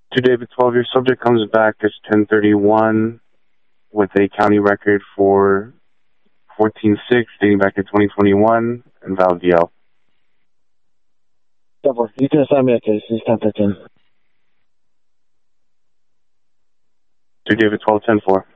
To David 12, your subject comes back as 1031 with a county record for 14-6 dating back to 2021 and valid DL. You can assign me a case. It's 1015. To David 12, 10-4.